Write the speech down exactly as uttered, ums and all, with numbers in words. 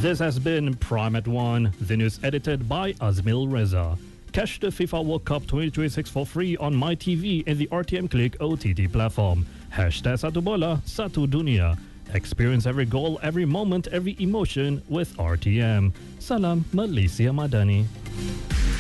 This has been Prime at one, the news edited by Azmil Reza. Catch the FIFA World Cup twenty twenty-six for free on MyTV and the R T M Click O T T platform. Hashtag Satu Bola, Satu Dunia. Experience every goal, every moment, every emotion with R T M. Salam Malaysia Madani.